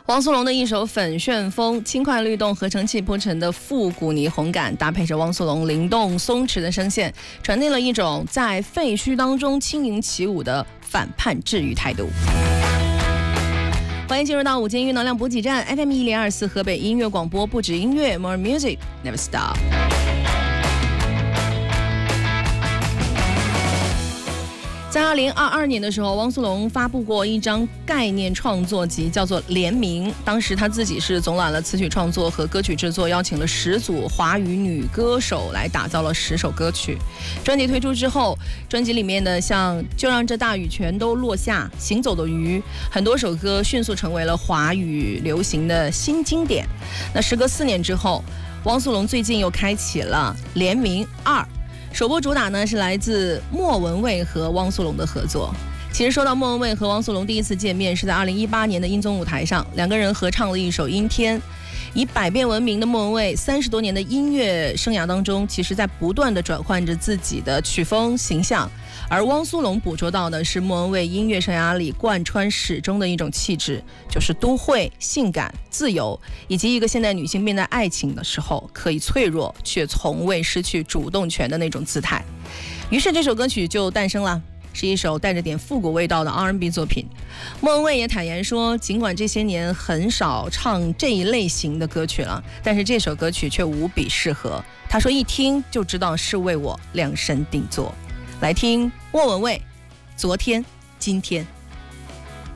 汪苏泷的一首《粉旋风》，轻快律动合成器铺成的复古霓虹感，搭配着汪苏泷灵动松弛的声线，传递了一种在废墟当中轻盈起舞的反叛治愈态度。欢迎进入到午间音乐能量补给站 FM 1024河北音乐广播，不止音乐 More Music Never Stop。在2022年的时候，汪苏泷发布过一张概念创作集，叫做《联名》。当时他自己是总揽了词曲创作和歌曲制作，邀请了10组华语女歌手来打造了10首歌曲。专辑推出之后，专辑里面的像《就让这大雨全都落下》、《行走的鱼》，很多首歌迅速成为了华语流行的新经典。那时隔4年之后，汪苏泷最近又开启了《联名2》。首播主打呢是来自莫文蔚和汪苏泷的合作。其实说到莫文蔚和汪苏泷第一次见面是在2018年的音综舞台上，两个人合唱了一首《阴天》。以百变闻名的莫文蔚30多年的音乐生涯当中，其实在不断的转换着自己的曲风形象，而汪苏泷捕捉到的是莫文蔚音乐生涯里贯穿始终的一种气质，就是都会、性感、自由，以及一个现代女性面对爱情的时候可以脆弱却从未失去主动权的那种姿态。于是这首歌曲就诞生了，是一首带着点复古味道的 R&B 作品。莫文蔚也坦言说，尽管这些年很少唱这一类型的歌曲了，但是这首歌曲却无比适合。他说一听就知道是为我量身定做。来听莫文蔚《昨天今天》。